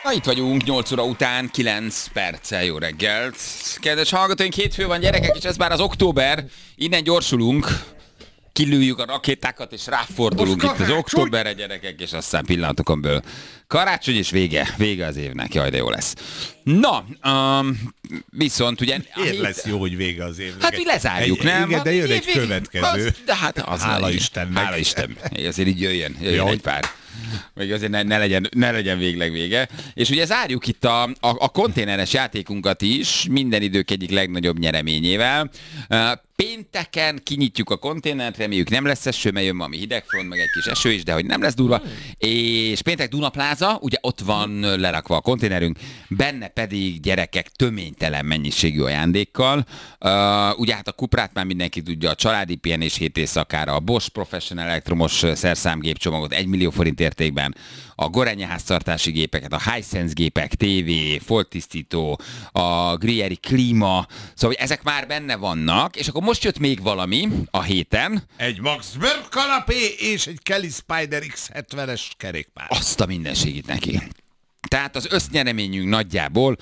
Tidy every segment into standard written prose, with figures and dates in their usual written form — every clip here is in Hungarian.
Na, itt vagyunk, 8 óra után, 9 perccel, jó reggelt. Kedves hallgatóink, hétfő van, gyerekek, és ez már az október, innen gyorsulunk. Kilőjük a rakétákat, és ráfordulunk itt az októberre, gyerekek, és aztán pillanatokon belül karácsony, és vége az évnek. Jaj, de jó lesz. Na, viszont ugye... Miért lesz jó, hogy vége az évnek? Hát, hogy lezárjuk, nem? Igen, de jön egy következő. De hát az... Hála Istennek. Hála Isten. Azért így jöjjön egy pár. Még azért ne legyen végleg vége. És ugye zárjuk itt a konténeres játékunkat is, minden idők egyik legnagyobb nyereményével. Pénteken kinyitjuk a konténert, reméljük nem lesz eső, mert jön valami hidegfront, meg egy kis eső is, de hogy nem lesz durva. És péntek Dunapláza, ugye ott van lerakva a konténerünk, benne pedig gyerekek töménytelen mennyiségű ajándékkal. Ugye hát a Cuprát már mindenki tudja, a családi pihenés 7 éjszakára, a Bosch Professional elektromos szerszámgépcsomagot 1 millió forint értékben, a Gorenje háztartási gépeket, a Hisense gépek, TV, folttisztító, a Grieri klíma, szóval ezek már benne vannak, és akkor most jött még valami a héten. Egy Max Bird kanapé és egy Kelly Spider X70-es kerékpár. Azt a mindenségét neki. Tehát az össznyereményünk nagyjából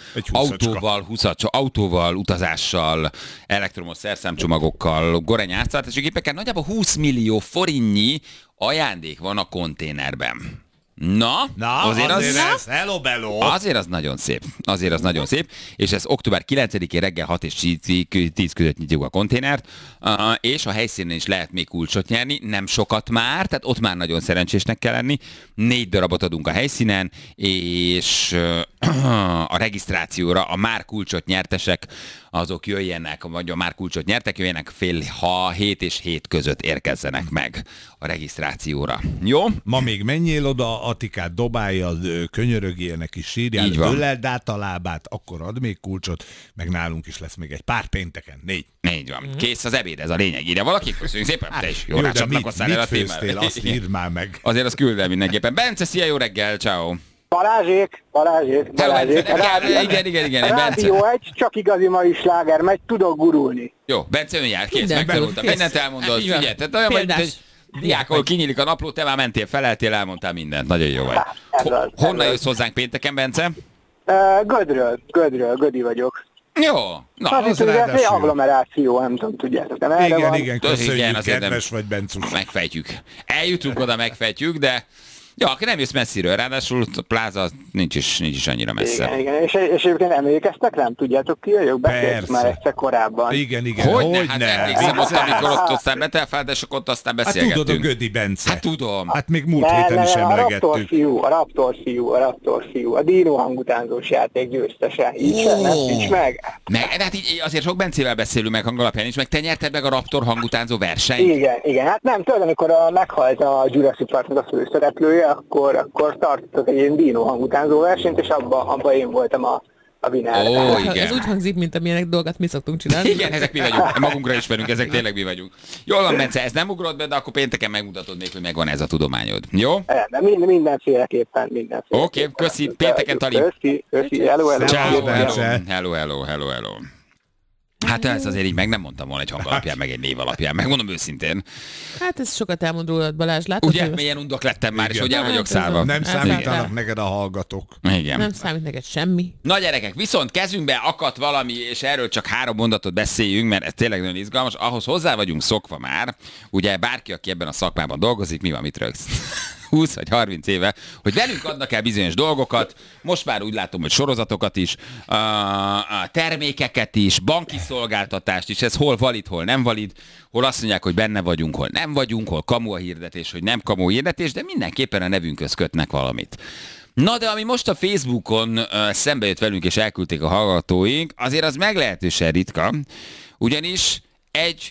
autóval, utazással, elektromos szerszámcsomagokkal, Gorenje háztartási gépekkel nagyjából 20 millió forintnyi ajándék van a konténerben. Na azért az hello bello. Azért az nagyon szép. És ez október 9-én reggel 6 és 10 között nyitjuk a konténert, és a helyszínen is lehet még kulcsot nyerni, nem sokat már, tehát ott már nagyon szerencsésnek kell lenni. 4 darabot adunk a helyszínen, és a regisztrációra a már kulcsot nyertesek, azok jöjjenek, vagy a már kulcsot nyertek, jöjjenek fél 7 és 7 között érkezzenek meg a regisztrációra. Jó? Ma még menjél oda, Atikát dobálja, könyörögjél neki, sírjál, öleld át a lábát, akkor ad még kulcsot, meg nálunk is lesz még egy pár pénteken, 4. Így van. Kész az ebéd, ez a lényeg. Ide valaki? Köszönjük szépen. Te is jó, mit főztél, azt írd már meg. Azért azt küld el mindenképpen. Bence, szia, jó reggel, ciao. Balázsék. Igen. Rádió 1, csak igazi mai sláger megy, tudok gurulni. Jó, Bence ön jár, kész, megtanultam. Mindent elmondod, figyelj. Tehát olyan vagy, hogy diák, ahol kinyílik a napló, te már mentél, feleltél, elmondtál mindent. Nagyon jó vagy. Honnan jössz hozzánk pénteken, Bence? Gödi vagyok. Jó. Na, hát itt ugye egy agglomeráció, nem tudom, tudjátok. Igen, köszönjük, kedves vagy, Bencus. Megfejtjük. Eljutunk oda, megfejtjük, de... Ja, aki nem jössz messziről, ráadásul a pláza nincs is annyira messze. Igen. És egyébként emlékeztek rám? Tudjátok ki vagyok? Beszéltük már egyszer korábban. Igen. Hogyne? Hát emlékszem ott, amikor ott aztán betelfáldások, ott aztán beszélgettünk. Hát tudod, a Gödi Bence. Hát tudom. Hát még múlt héten is emlegettük. A Raptor fiú, a Dino hangutánzós játék győztese. Nincs meg. Hát így azért sok Bencével beszélünk meg hangalapján is, meg te nyerted meg a Raptor hangutánzó versenyt. Igen. Hát nem, tudod, amikor meghalt a Jurassic Parknak a főszereplője, akkor tartottak egy ilyen Dino hangutánzó versenyt, és abban én voltam a winner. Igen. Ez úgy hangzik, mint amilyenek dolgot mi szoktunk csinálni. Igen, ezek mi vagyunk. Magunkra ismerünk, ezek tényleg mi vagyunk. Jól van, Bence, ez nem ugrott be, de akkor pénteken megmutatod még, hogy megvan ez a tudományod. Jó? Mindenféleképpen. Oké, köszi, pénteken Tali. Köszi, hello. Hát ezt azért így meg nem mondtam volna egy hang alapján, meg egy név alapján. Megmondom őszintén. Hát ez sokat elmond rólad, Balázs. Látod, ugye, milyen undok lettem már, és hogy el vagyok szállva. Nem számítanak neked a hallgatók. Igen. Nem számít neked semmi. Na gyerekek, viszont kezünkbe akadt valami, és erről csak 3 mondatot beszéljünk, mert ez tényleg nagyon izgalmas. Ahhoz hozzá vagyunk szokva már, ugye bárki, aki ebben a szakmában dolgozik, mi van, mit rögsz? 20 vagy 30 éve, hogy velünk adnak el bizonyos dolgokat, most már úgy látom, hogy sorozatokat is, a termékeket is, banki szolgáltatást is, ez hol valid, hol nem valid, hol azt mondják, hogy benne vagyunk, hol nem vagyunk, hol kamu a hirdetés, hogy nem kamu a hirdetés, de mindenképpen a nevünkhöz kötnek valamit. Na de ami most a Facebookon szembe jött velünk és elküldték a hallgatóink, azért az meglehetősen ritka, ugyanis egy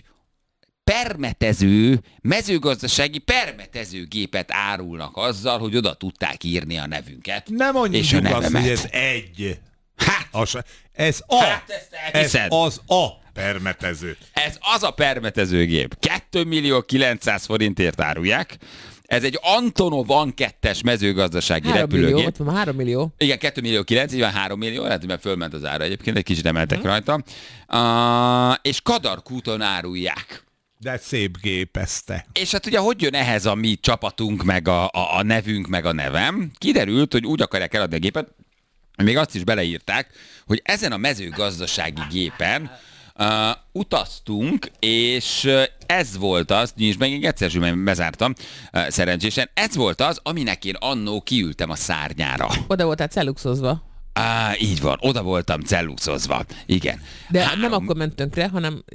mezőgazdasági permetezőgépet árulnak azzal, hogy oda tudták írni a nevünket. Nem mondjuk azt, hogy ez egy. Ez az a permetező. Ez az a permetezőgép. 2.900.000 forintért árulják. Ez egy Antonov An 2-es mezőgazdasági repülőgép. Ott van 3 millió. Igen, 2.900.000, így van 3 millió, lehet, mert fölment az ára egyébként, egy kicsit emeltek rajta. És Kadarkúton árulják. De szép gépezte. És hát ugye hogy jön ehhez a mi csapatunk, meg a nevünk, meg a nevem? Kiderült, hogy úgy akarják eladni a gépet, még azt is beleírták, hogy ezen a mezőgazdasági gépen utaztunk, és ez volt az, és megint egyszer bezártam szerencsésen, ez volt az, aminek én annó kiültem a szárnyára. Oda voltál celluxozva. Így van, oda voltam celluxozva. Igen. De nem akkor ment tönkre, hanem,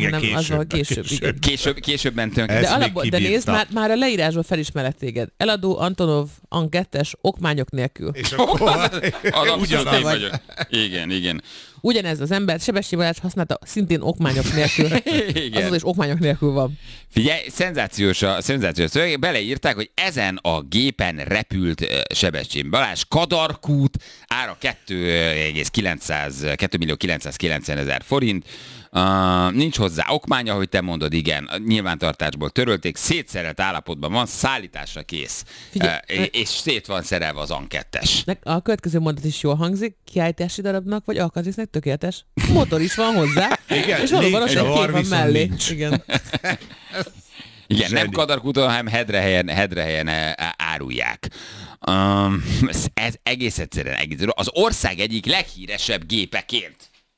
később ment tönkre. De nézd, már a leírásban felismerek téged. Eladó Antonov Ankettes okmányok nélkül. És akkor ugyanaz vagyok. Igen. Ugyanez az ember Sebestyén Balázs használta szintén okmányok nélkül. Azaz is okmányok nélkül van. Figyelj, szenzációs szöveg. Beleírták, hogy ezen a gépen repült Sebestyén Balázs, Kadarkút, ára 2.990.000 forint. Nincs hozzá okmánya, hogy te mondod, igen, nyilvántartásból törölték, szétszerelt állapotban van, szállításra kész. És szét van szerelve az ankettes. A következő mondat is jól hangzik, kiállítási darabnak, vagy alkatrésznek tökéletes. Motor is van hozzá, igen, és valóban az egy kép van mellé. Nincs. Igen. Igen, nem Kadarkúton, hanem Hedrehelyen árulják. Ez egész egyszerűen az ország egyik leghíresebb gépeként.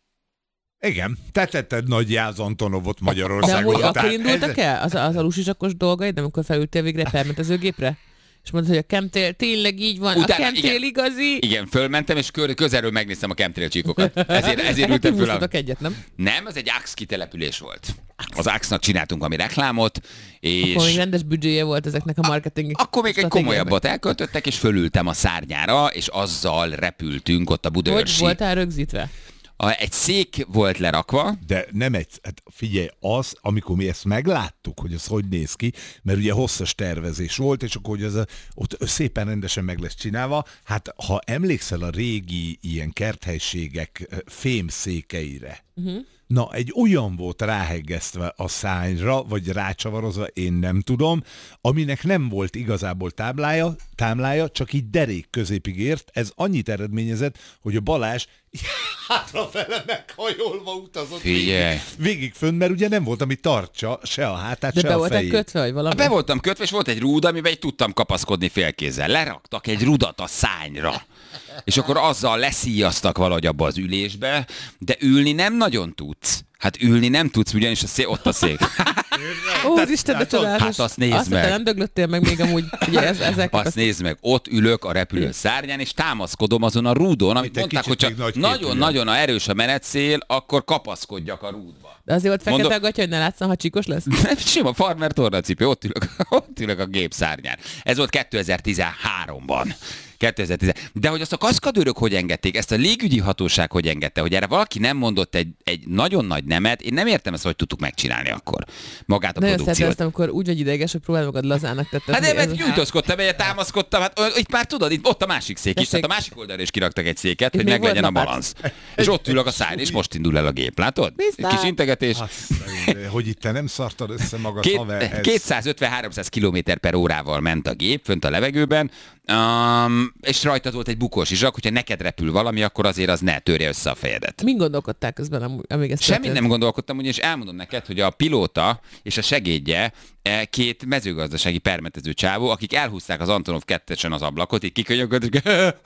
Igen, te tetted nagy Jász Antonovot Magyarországon. De akkor indultak el az a lusisakos dolgaid, amikor felültél végre permetezőgépre? És mondod, hogy a Chemtrail tényleg így van, utána, a Chemtrail igazi? Igen, fölmentem, és közelről megnéztem a Chemtrail csíkokat. Ezért ültem föl. Egyet, nem? Nem, az egy AX kitelepülés volt. Az AX-nak csináltunk valami reklámot, és... Akkor még rendes büdzséje volt ezeknek a marketing. Akkor még egy komolyabbat elköltöttek, és fölültem a szárnyára, és azzal repültünk ott a Budaörsi. Hogy voltál rögzítve? Egy szék volt lerakva. De nem hát figyelj, amikor mi ezt megláttuk, hogy ez hogy néz ki, mert ugye hosszas tervezés volt, és akkor hogy ott szépen rendesen meg lesz csinálva, hát ha emlékszel a régi ilyen kerthelységek fémszékeire, na, egy olyan volt ráhegesztve a szárnyra, vagy rácsavarozva, én nem tudom, aminek nem volt igazából támlája, csak így derék középig ért. Ez annyit eredményezett, hogy a Balázs hátrafele meghajolva utazott végig fönn, mert ugye nem volt, ami tartsa se a hátát, de se a fejét. De be voltál kötve, vagy valami? Be voltam kötve, és volt egy rúd, amiben így tudtam kapaszkodni félkézzel. Leraktak egy rudat a szárnyra. És akkor azzal leszíjaztak valahogy abba az ülésbe, de ülni nem nagyon tudsz. Hát ülni nem tudsz, ugyanis ott a szék. Ó, Isten, de csodálatos. Hát azt nézd meg. Te nem döglöttél meg még amúgy. Ugye azt nézd meg, ott ülök a repülő szárnyán, és támaszkodom azon a rúdon, amit mondták, hogy csak nagyon-nagyon erős a menetszél, akkor kapaszkodjak a rúdba. De azért ott fekete a gatya, hogy ne látszan, ha csíkos lesz? Nem, sima farmer tornacipő, ott ülök a gép szárnyán. Ez volt 2013-ban. De hogy azt a kaszkadőrök hogy engedték, ezt a légügyi hatóság hogy engedte, hogy erre valaki nem mondott egy nagyon nagy nemet, én nem értem ezt, hogy tudtuk megcsinálni akkor. Magát a produkciót. Nagyon szeretem, amikor úgy vagy ideges, hogy próbál magad lazának tettetni. Hát de gyújtózkodtam, egyet támaszkodtam, hát itt már tudod, ott a másik szék is, tehát a másik oldalra is kiraktak egy széket, hogy meglegyen a balansz. És ott ülök a szárny, és most indul el a gép, látod? Kis integetés. Hogy itt te nem szartad össze magad, haver. 250-300 km/h ment a gép fönt a levegőben, és rajtad volt egy bukós izsak, hogyha neked repül valami, akkor azért az ne törje össze a fejedet. Min gondolkodták közben, amíg ezt Semmit nem gondolkodtam, ugyanis elmondom neked, hogy a pilóta és a segédje két mezőgazdasági permetező csávó, akik elhúzták az Antonov 2-esen az ablakot, így kikönyöködtek,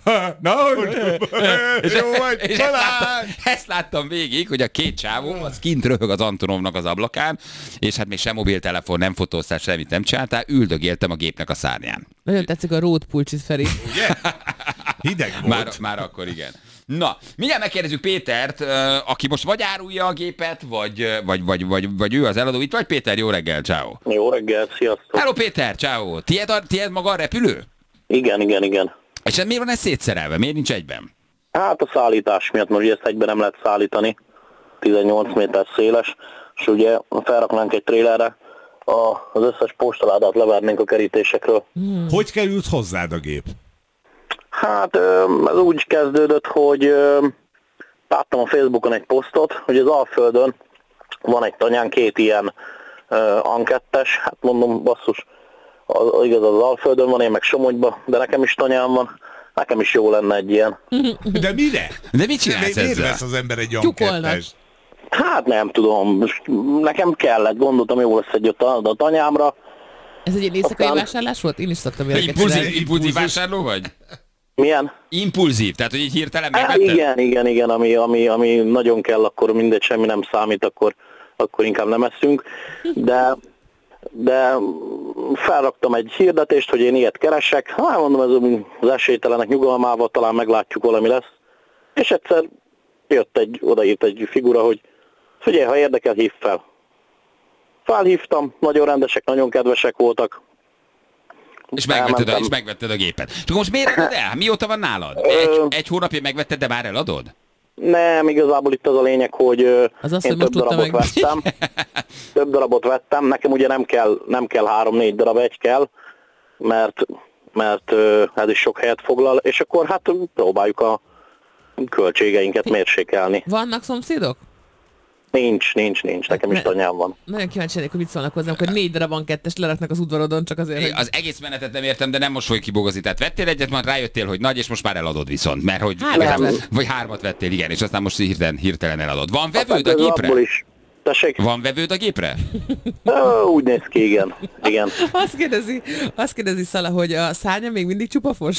és ezt láttam végig, hogy a két csávó az kint röhög az Antonovnak az ablakán, és hát még sem mobiltelefon, nem fotóztál, semmit nem csináltál, üldögéltem a gépnek a szárnyán. Nagyon tetszik a road pulcsit, Feri. Ugye? Hideg volt. Már akkor igen. Na, mindjárt megkérdezzük Pétert, aki most vagy árulja a gépet, vagy ő az eladó. Itt vagy Péter, jó reggel, ciao. Jó reggel, sziasztok. Hello Péter, ciao. Tiéd maga a repülő? Igen. És miért van ez szétszerelve? Miért nincs egyben? Hát a szállítás miatt, mert ugye ezt egyben nem lehet szállítani. 18 méter széles, és ugye felraknánk egy trélerre, az összes postaládát levernénk a kerítésekről. Hogy került hozzád a gép? Hát ez úgy kezdődött, hogy láttam a Facebookon egy posztot, hogy az Alföldön van egy tanyán 2 ilyen ankettes, hát mondom, basszus, igaz az Alföldön van, én meg Somogyban, de nekem is tanyám van, nekem is jó lenne egy ilyen. De mire? De mit csinálsz ezzel? Miért vesz az ember egy ankettes? Hát nem tudom, nekem kellett, gondoltam, jó lesz egy a tanyámra. Ez egy éjszakai vásárlás volt? Én is szoktam ilyeneket csinálni. Impulzív vásárló vagy? Milyen? Impulzív, tehát hogy így hirtelen megvetted? Igen, ami nagyon kell, akkor mindegy, semmi nem számít, akkor inkább nem eszünk, de felraktam egy hirdetést, hogy én ilyet keresek, hát mondom, ez az esélytelenek nyugalmával, talán meglátjuk, valami lesz, és egyszer odaírt egy figura, hogy figyelj, ha érdekel, hív fel. Felhívtam, nagyon rendesek, nagyon kedvesek voltak. És megvetted a gépet. Csak most miért adod el? Mióta van nálad? Egy hónapja megvetted, de már eladod? Nem, igazából itt az a lényeg, hogy én több darabot vettem. Több darabot vettem. Nekem ugye nem kell 3-4 darab, egy kell, mert ez is sok helyet foglal, és akkor hát próbáljuk a költségeinket mérsékelni. Vannak szomszédok? Nincs, nekem is tanyám van. Nagyon kíváncsi lennék, hogy mit szólnak hozzám, hogy 4 darab ankettest leraknak az udvarodon, csak azért, hogy... Az egész menetet nem értem, de nem most folyik kibogozni. Tehát vettél egyet, majd rájöttél, hogy nagy, és most már eladod viszont. Mert hogy... Vagy 3 vettél, igen, és aztán most hirtelen eladod. Van vevőd a gépre? Van vevőd a gépre? Úgy néz ki, igen. Azt kérdezi Szala, hogy a szárnya még mindig csupafos?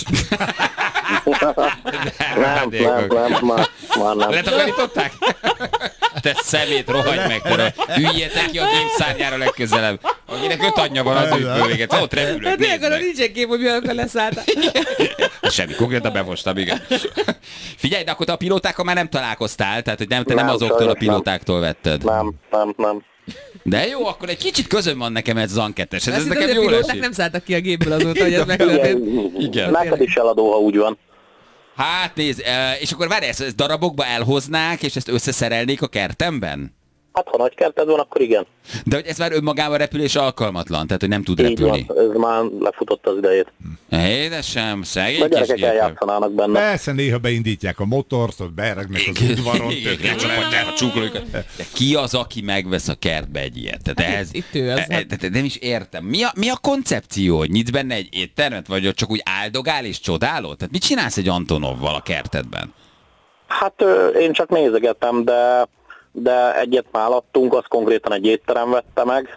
Nem, már nem. Letakarították? Te szemét, rohagy meg, te hüljetek ki a gép szárnyára legközelebb. Akinek 5 anyja van, az ő fővéget. Ott repülök, hát nézd meg. Nincsen kép, hogy milyen leszálltak. Semmi, konkrétan befostam, igen. Figyelj, de akkor te a pilótákkal már nem találkoztál, tehát hogy te nem azoktól a pilótáktól vetted. Nem. De jó, akkor egy kicsit közön van nekem ez az ankettes. Ez nekem jó lesz. Nem szálltak ki a gépből azóta, hogy ez megtörtént. Igen. Neked is eladó, ha úgy van. Hát nézd, és akkor várj, ezt darabokba elhoznák, és ezt összeszerelnék a kertemben? Hát, ha nagy kerted van, akkor igen. De hogy ez már önmagában repülés alkalmatlan, tehát hogy nem tud repülni. Így van, ez már lefutott az idejét. Édesem, szegény kis gyerekek eljátszanának benne. Persze, néha beindítják a motort, ott beregnek az udvaron. Lecsapatják a csuklóikat. De ki az, aki megvesz a kertbe egy ilyet? Tehát ez, nem is értem. Mi a koncepció? Hogy nyitsz benne egy éttermet, vagy ott csak úgy áldogál és csodálod? Tehát mit csinálsz egy Antonovval a kertedben? Hát én csak nézegetem, de egyet már adtunk, azt konkrétan egy étterem vette meg.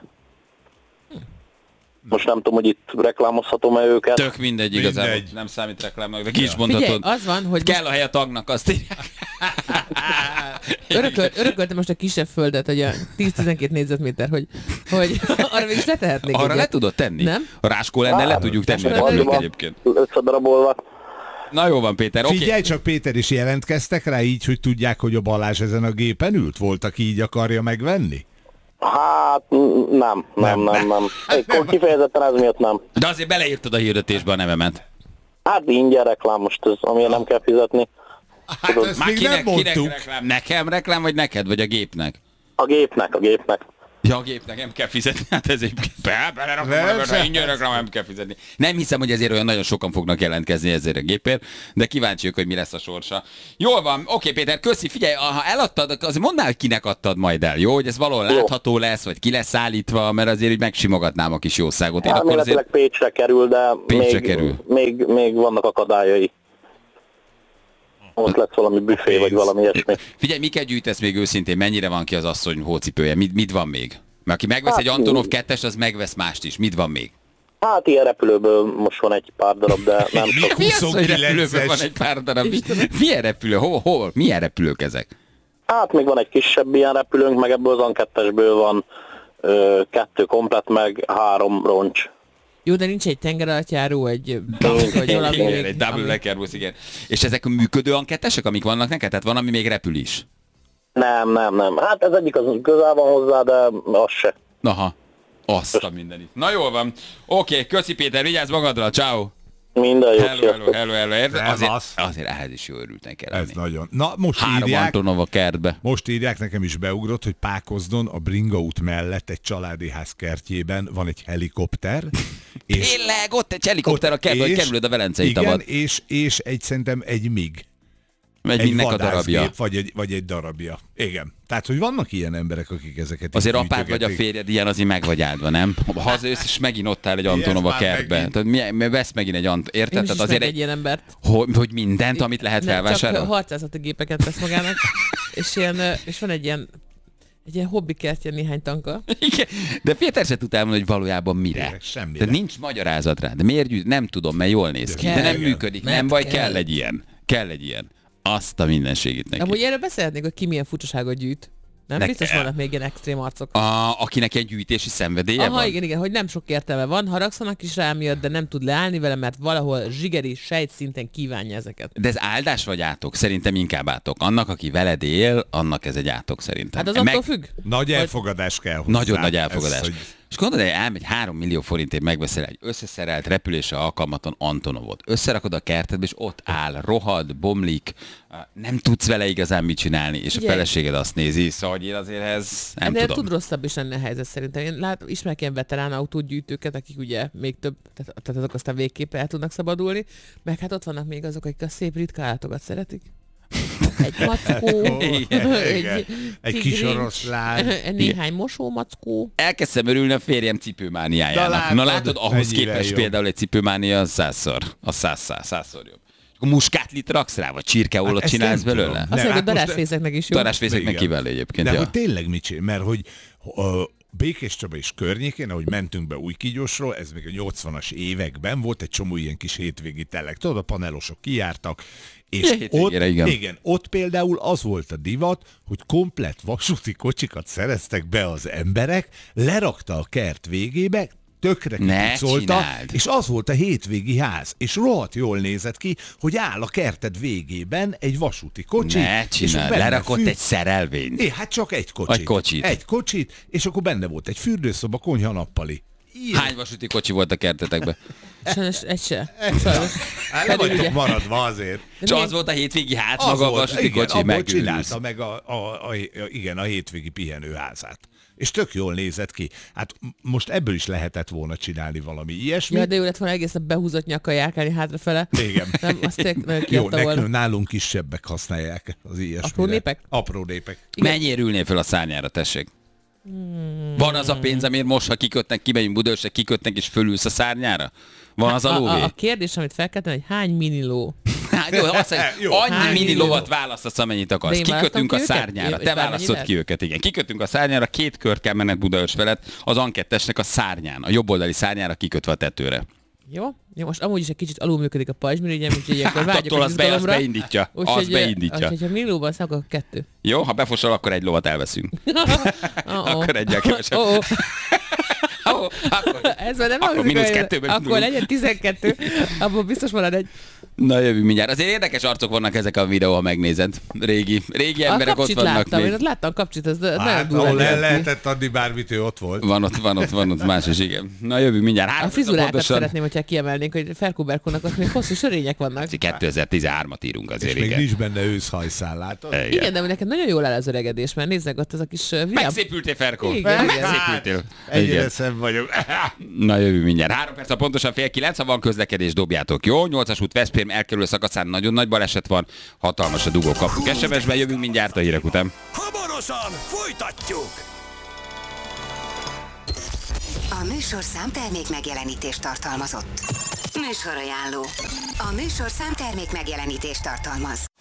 Most nem tudom, hogy itt reklámozhatom-e őket. Tök mindegy, igazából nem számít reklámnak, de ki is mondhatod. Figyelj, az van, hogy kell a hely a tagnak, azt írják. Örököltem most a kisebb földet, hogy a 10-12 négyzetméter, hogy arra mégis letehetnék. Arra le tudod tenni? Nem? A ráskó lenne, le tudjuk tenni. Egyébként. Összedarabolva. Na jó van, Péter, oké. Figyelj csak, Péter, is jelentkeztek rá így, hogy tudják, hogy a Balázs ezen a gépen ült? Voltak így akarja megvenni? Hát nem. Kifejezetten ez miatt nem. De azért beleírtad a hirdetésbe a nevemet. Hát ingyen reklám most, amiért nem kell fizetni. Hát ezt még nem mondtuk. Kinek reklám? Nekem reklám, vagy neked, vagy a gépnek? A gépnek. Ja, a gépnek nem kell fizetni, hát ez belerakom, ingyen reklám, nem kell fizetni. Nem hiszem, hogy ezért olyan nagyon sokan fognak jelentkezni ezért a gépért, de kíváncsiak, hogy mi lesz a sorsa. Jól van, oké, Péter, köszi, figyelj, ha eladtad, azért mondd el, hogy kinek adtad majd el, jó? Hogy ez valahol látható lesz, vagy ki lesz állítva, mert azért így megsimogatnám a kis jószágot. Én akkor azért... Pécsre kerül, de még vannak akadályai. Ott lesz valami büfé, vagy valami ilyesmi. Figyelj, miket gyűjtesz még őszintén? Mennyire van ki az asszony hócipője? Mit van még? Mert aki megvesz egy Antonov 2-es, az megvesz mást is. Mit van még? Hát ilyen repülőből most van egy pár darab, de nem sok. Mi az, hogy repülőből van egy pár darab? Milyen repülő? Hol? Milyen repülők ezek? Hát még van egy kisebb ilyen repülőnk, meg ebből az A2-esből van 2 komplet, meg 3 roncs. Jó, de nincs egy tengeralattjáró, egy tank, vagy valami még. Egy double decker busz, igen. És ezek a működő ankettesek, amik vannak neked? Tehát van, ami még repül is? Nem. Hát ez egyik az közel van hozzá, de az se. Aha, azt a mindenit. Na jól van. Oké, köszi Péter, vigyázz magadra, ciao. Minden jó. Hello. Azért ehhez is jó örültnek kell lenni. Ez nagyon. Na, most 3 írják, Antonov a kertbe. Most írják, nekem is beugrott, hogy Pákozdon a Bringa út mellett egy családi ház kertjében van egy helikopter. És tényleg, ott egy helikopter a kertbe, hogy kerülöd a Velencei tavat. Igen, és szerintem egy MiG. Egy darabja. Vagy egy darabja. Igen. Tehát, hogy vannak ilyen emberek, akik ezeket azért apád vagy a férjed ilyen, azért meg vagy áldva, nem? Ha hazajössz, és megint ott áll egy Antonov a kertbe. Tehát vesz megint egy Antonov. Érted? Tehát azért egy ilyen embert. Hogy mindent, amit lehet felvásárolni? Csak 600 gépeket vesz magának, és van egy Egy ilyen hobbikertje néhány tanka. Igen, de Péter se tud elmondani, hogy valójában mire. Semmire. Tehát nincs magyarázat rá. De miért gyűjt? Nem tudom, mert jól néz ki. De nem működik. Nem baj, kell egy ilyen. Kell egy ilyen. Azt a mindenségét neki. Amúgy erről beszélhetnék, hogy ki milyen furcsaságot gyűjt. Nem? Biztos vannak még ilyen extrém arcok. Akinek egy gyűjtési szenvedélye van? Igen, hogy nem sok értelme van, haragszanak is rá miatt, de nem tud leállni vele, mert valahol zsigeri sejtszinten kívánja ezeket. De ez áldás vagy átok? Szerintem inkább átok. Annak, aki veled él, annak ez egy átok szerintem. Hát az attól függ. Nagy elfogadás kell hozzá. Nagyon nagy elfogadás. Ez, hogy... És gondolod, hogy elmegy 3 millió forintért megveszel egy összeszerelt repülésre alkalmatlan Antonovot. Összerakod a kertedbe, és ott áll, rohad, bomlik, nem tudsz vele igazán mit csinálni, és a feleséged azt nézi, szóval én azért ez nem de tudom. Tud rosszabb is lenne a helyzet szerintem. Én ismerek ilyen veterán autógyűjtőket, akik ugye még több, tehát azok aztán végképp el tudnak szabadulni, meg hát ott vannak még azok, akik a szép ritka állatokat szeretik. Egy mackó, egy kis oroszlán, néhány mosómackó. Elkezdtem örülni a férjem cipőmániájának. Na látod, ahhoz képest például egy cipőmánia százszor jobb. Akkor muskátlit raksz rá, vagy csirkeollot csinálsz belőle? Azt mondja, darásfészeknek is jó. Darásfészeknek kiváló egyébként. De hogy tényleg mit csinál? Mert hogy Békés Csaba és környékén, ahogy mentünk be Újkígyosról, ez még a 80-as években volt egy csomó ilyen kis hétvégi telek. Tudod, a panelosok kijártak, és ott például az volt a divat, hogy komplett vasúti kocsikat szereztek be az emberek, lerakta a kert végébe, tökre kipucolta, és az volt a hétvégi ház. És rohadt jól nézett ki, hogy áll a kerted végében egy vasúti kocsi. Ne csinál, lerakott egy szerelvényt. Hát csak egy kocsit. Egy kocsit, és akkor benne volt egy fürdőszoba, konyha, nappali. Ilyen. Hány vasúti kocsi volt a kertetekben? Sajnos egy se. Hát nem vagytok maradva azért. Csak az volt a hétvégi ház, maga a vasúti kocsi, csinálta meg a hétvégi pihenőházát. És tök jól nézett ki. Hát most ebből is lehetett volna csinálni valami ilyesmit. Ja, de jó lett volna egészen behúzott nyakkal járkálni hátrafele. Igen. Nem, azt jó, nálunk kisebbek használják az ilyesmire. Apró népek? Apró népek. Mennyire ülnél föl a szárnyára, tessék? Van az a pénz, amiért most, ha kikötnek, kimegyünk Budaörsre, kikötnek és fölülsz a szárnyára? Van az a lóvé? A kérdés, amit fel kell tenni, hogy hány mini ló? Jó, azt mondja, annyi mini lovat választasz, amennyit akarsz. Kikötünk a szárnyára. Te választod ki őket, igen. Kikötünk a szárnyára, 2 kört kell menned Budaörs felett, az Ankettesnek a szárnyán, a jobboldali szárnyára kikötve a tetőre. Jó, most amúgy is egy kicsit alul működik a pajzsmirigyem, úgyhogy akkor vágyok az beindítja. Az beindítja. Ha mini lóban szállok, akkor 2. Jó, ha befosol, akkor egy lovat elveszünk. Akkor egyel kevesebb. Ez már nem akkor legyen 12, abból biztos marad egy. Na jövünk mindjárt. Azért érdekes arcok vannak ezek a videó, ha megnézed. Régi emberek ott vannak láttam, még. Én ott láttam Kapcsit, ez nagyon durva. Ahol el lehetett adni bármit, ő ott volt. Van ott más is, igen. Na jövünk mindjárt. A frizurákat szeretném, hogyha kiemelnénk, hogy Ferkó Berkónak ott még hosszú sörények vannak. 2013-at írunk azért, és még nincs benne őszhajszál, látod? Igen, de neked nagyon jól áll az öregedés, mert nézzek ott az a kis megszépültél, Ferkó. Megszépültél. Egyre szebb vagyok. Na jövő mindjárt. 3 perc, pontosan 8:30, ha van közlekedés, dobjátok, jó? 8-as út Veszprém elkerülő szakaszán nagyon nagy baleset van, hatalmas a dugó, kaptuk SMS-ben, jövünk mindjárt a hírek után. Hamarosan folytatjuk! A műsorszám termék megjelenítést tartalmazott. Műsorajánló. A műsorszám termék megjelenítést tartalmaz.